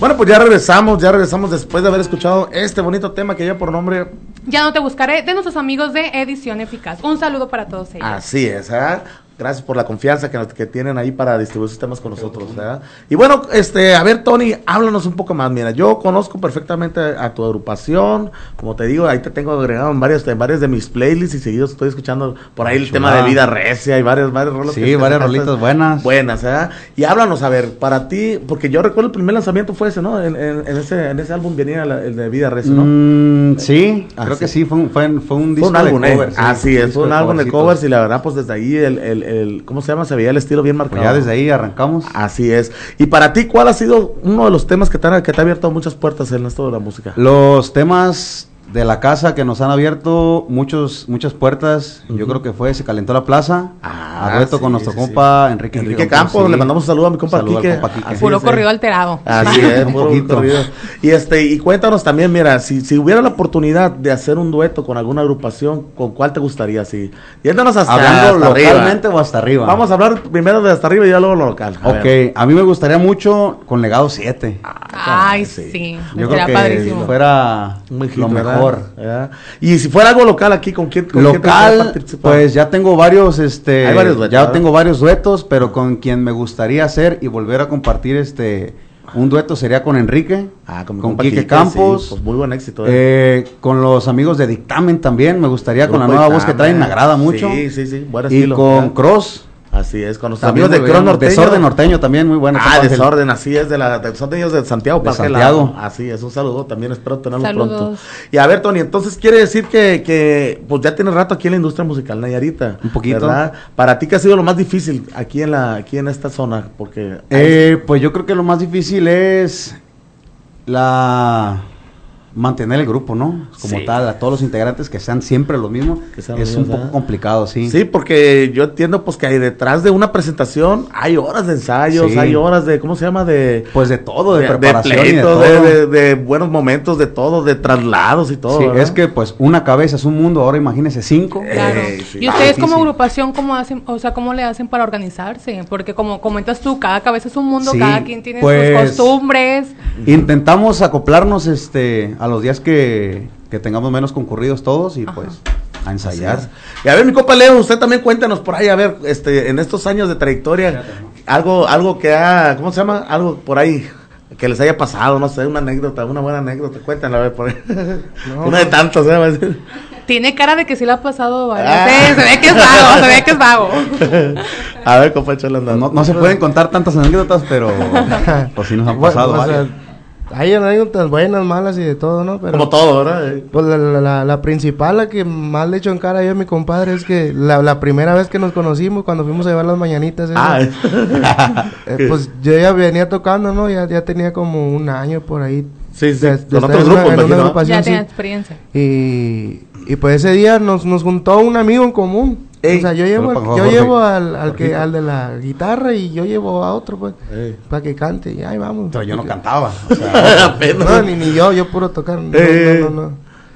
Bueno, pues ya regresamos después de haber escuchado este bonito tema que lleva por nombre Ya no te buscaré, de nuestros amigos de Edición Eficaz. Un saludo para todos ellos. Así es, ¿verdad? Gracias por la confianza que tienen ahí para distribuir sus temas con nosotros, ¿verdad? Y bueno, a ver, Tony, háblanos un poco más. Mira, yo conozco perfectamente a tu agrupación, como te digo, ahí te tengo agregado en varias de mis playlists y seguido estoy escuchando por ahí el tema de Vida Recia y varias rolas. Sí, varias rolitas buenas. Buenas, ¿verdad? Y háblanos, a ver, para ti, porque yo recuerdo el primer lanzamiento fue ese, ¿no? En ese álbum venía el de Vida Recia, ¿no? Sí, creo que sí, fue un disco de covers. Sí, así es, fue un álbum de covers y la verdad, pues desde ahí ¿cómo se llama? Se veía el estilo bien marcado. Pues ya desde ahí arrancamos. Así es. Y para ti, ¿cuál ha sido uno de los temas que te ha abierto muchas puertas en esto de la música? Los temas de la casa que nos han abierto muchas puertas. Yo creo que Se calentó la plaza. A dueto con nuestro compa Enrique Campos. Le mandamos un saludo a mi compa Quique. Puro corrido alterado. Así es, un poquito. Corrido. Y cuéntanos también, mira, si hubiera la oportunidad de hacer un dueto con alguna agrupación, ¿con cuál te gustaría? Yéndonos hasta localmente o hasta arriba. Vamos a hablar primero de hasta arriba y ya luego lo local. A mí me gustaría mucho con Legado 7. Ay, sí. Yo creo que padrísimo. Fuera lo mejor. Y si fuera algo local aquí, ¿con quién local? Pues ya tengo varios, hay varios duetos, ya tengo varios duetos, pero con quien me gustaría hacer y volver a compartir un dueto sería con Enrique, con Quique Campos, sí, pues muy buen éxito. Con los amigos de Dictamen también, me gustaría con la nueva voz que traen, me agrada mucho. Sí, buen estilo. Y con Cross. Así es, con los amigos de Cross Norteño. Desorden Norteño también, muy bueno. Desorden, así es, de Desorden de Santiago. De Santiago. Así es, un saludo también, espero tenerlo pronto. Y a ver, Tony, entonces quiere decir que pues ya tienes rato aquí en la industria musical nayarita. Un poquito. ¿Verdad? Para ti, ¿qué ha sido lo más difícil aquí en esta zona? Porque pues yo creo que lo más difícil es mantener el grupo, ¿no? Como tal, a todos los integrantes que sean siempre lo mismo, es un poco complicado, sí. Sí, porque yo entiendo pues que hay detrás de una presentación hay horas de ensayos, hay horas de, ¿cómo se llama? Pues de todo, de preparación, de pleito, de buenos momentos, de todo, de traslados y todo. Sí, ¿verdad? Es que pues una cabeza es un mundo, ahora imagínense 5. Claro. Y ustedes como agrupación, ¿cómo hacen? O sea, ¿cómo le hacen para organizarse? Porque como comentas tú, cada cabeza es un mundo, cada quien tiene sus costumbres. Intentamos acoplarnos a los días que tengamos menos concurridos todos y pues a ensayar. Y a ver, mi compa Leo, usted también cuéntanos por ahí, a ver, en estos años de trayectoria, algo que ¿cómo se llama? Algo por ahí que les haya pasado, no sé, una buena anécdota, cuéntanla, a ver, por ahí. Una de tantas, Tiene cara de que sí le ha pasado varias. Se ve que es vago, A ver, compa, échale andando. No se pueden contar tantas anécdotas, pero pues sí nos han pasado varias. Hay anécdotas buenas, malas y de todo, ¿no? Pero, como todo, ¿verdad? Pues la principal, la que más le echo en cara yo a mi compadre es que la primera vez que nos conocimos, cuando fuimos a llevar las mañanitas, pues yo ya venía tocando, ¿no? Ya tenía como un año por ahí. Sí, con otros grupos, ya tenía experiencia. Y pues ese día nos juntó un amigo en común. O sea, yo llevo al de la guitarra y yo llevo a otro, pues, para que cante, y ahí vamos. Pero yo no cantaba, o sea, no, ni yo puro tocar, no.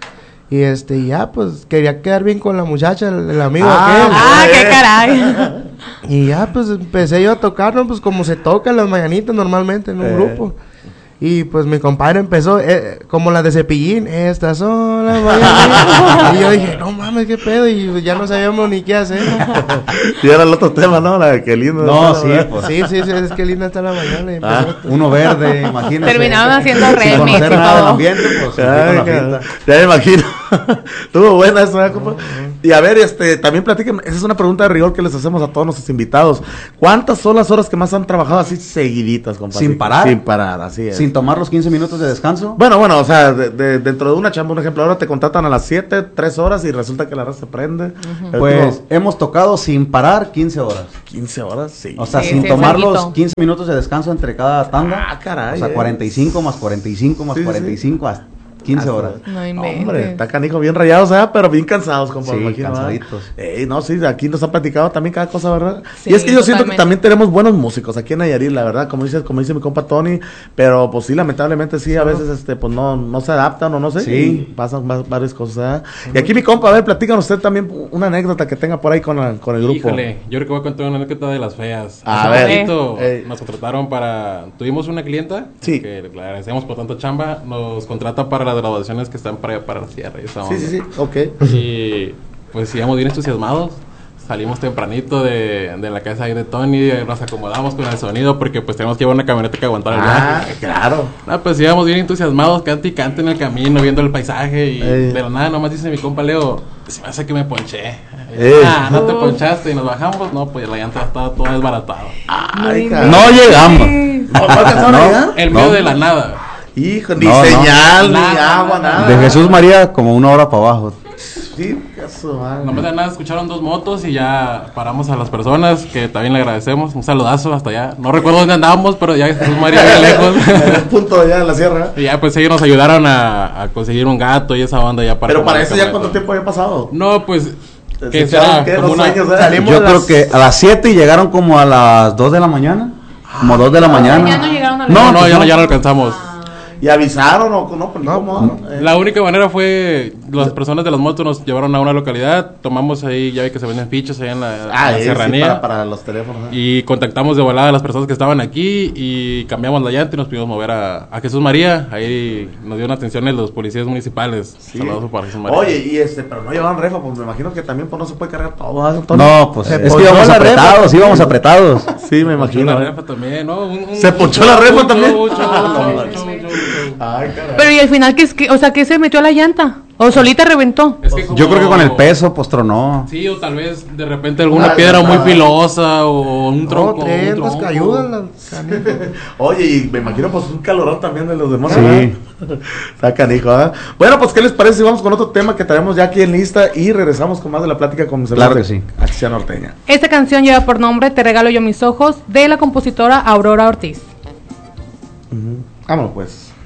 Y ya, pues, quería quedar bien con la muchacha, el amigo aquel. ¡Qué caray! Y ya, pues, empecé yo a tocar, ¿no? Pues, como se tocan las mañanitas normalmente en un grupo. Y pues mi compadre empezó como la de Cepillín, estas son las mañanitas. Y yo dije, no mames, qué pedo, y ya no sabíamos ni qué hacer. Y era el otro tema, ¿no? La de qué lindo. No, sí, pues. Sí, es que linda está la mañana. Uno verde, imagínate. Terminaron haciendo remix y todo. Ambiente, pues, ya me imagino. Estuvo buena eso, compa. Y a ver, también platiquen, esa es una pregunta de rigor que les hacemos a todos nuestros invitados. ¿Cuántas son las horas que más han trabajado así seguiditas, compa? Sin parar. Sin parar, así es. Sin tomar los 15 minutos de descanso. Bueno, o sea, dentro de una chamba, un ejemplo, ahora te contratan a las 7, 3 horas y resulta que la raza se prende. Pues hemos tocado sin parar 15 horas. 15 horas, sí. O sea, sin tomar los 15 minutos de descanso entre cada tanda. Caray. O sea, 45 más 45 más 45 hasta 15 horas. No inventes. Hombre, está canijo, bien rayados, pero bien cansados, compa. Sí, cansaditos. No, sí, aquí nos han platicado también cada cosa, ¿verdad? Sí, y es que yo siento que totalmente. también tenemos buenos músicos aquí en Nayarit, la verdad, como dice mi compa Tony, pero pues sí, lamentablemente sí, a veces pues no se adaptan o no sé, Sí. y pasan varias cosas, ¿verdad? Y aquí mi compa, a ver, platícanos usted también una anécdota que tenga por ahí con el grupo. Híjole, yo creo que voy a contar una anécdota de las feas. A Hace ver. poquito nos contrataron tuvimos una clienta, Sí. que le agradecemos por tanta chamba, nos contrata para las graduaciones que están para la sierra y esa onda. Sí, ok. Y pues íbamos bien entusiasmados. Salimos tempranito de la casa ahí de Tony, nos acomodamos con el sonido porque pues tenemos que llevar una camioneta que aguantar el viaje. Claro. Pues íbamos bien entusiasmados, cante y cante en el camino, viendo el paisaje y Ey. de la nada nomás dice mi compa Leo, se me hace que me ponché. Ey. No te ponchaste y nos bajamos, no, pues la llanta estaba toda desbaratada. Ay, No llegamos. ¿No alcanzaron a llegar? En medio de la nada. Hijo, ni No, señal, ni Nada, agua, nada. De Jesús María, como 1 hora para abajo. Sí, caso, madre. No me da nada, escucharon 2 motos y ya paramos a las personas que también le agradecemos. Un saludazo hasta allá. No recuerdo dónde andábamos, pero ya Jesús María bien lejos. En el punto de allá de la sierra. Y ya pues ellos nos ayudaron a conseguir un gato y esa onda ya para... Pero para eso ya camionetas. cuánto tiempo había pasado. No, pues... ¿Se ¿Qué echaron será? qué? Como ¿Dos una... años, eh? Salimos Yo a creo las- que a las 7 y llegaron como a las 2 de la mañana. Como 2 de la mañana. Ya no llegaron a la- No, pues ya no alcanzamos. ¿Y avisaron o no? Pues, No, ¿cómo? La única manera fue las personas de las motos nos llevaron a una localidad, tomamos ahí, ya ve que se venden fichas ahí en la Sí, serranía para los teléfonos. y contactamos de volada a las personas que estaban aquí y cambiamos la llanta y nos pudimos mover a Jesús María. Ahí nos dio una atención en los policías municipales. Sí. Saludos para Jesús María. Oye, pero no llevaban refa, pues me imagino que también pues, no se puede cargar todo. ¿Ah, Tony? No, pues Se es que ponchó íbamos la apretados, íbamos apretados. Sí, me Ponchó imagino. la refa también, ¿no? ¿Se ponchó la refa también? Mucho. Ay, caray. Pero y al final, ¿qué se metió a la llanta? ¿O solita reventó? Es que Yo creo que como- con el peso, pues tronó. Sí, o tal vez de repente alguna Ay, piedra muy no. filosa o un No, tronco. un 30 tronco. cayudas las canijas. Oye, y me imagino pues un calorón también de los demás. Sí. ¿verdad? Está canijo, ¿eh? Bueno, pues ¿qué les parece si vamos con otro tema que traemos ya aquí en lista y regresamos con más de la plática con mis Claro hermanos que de sí. Acción Norteña? Esta canción lleva por nombre Te regalo yo mis ojos, de la compositora Aurora Ortiz. Vámonos pues.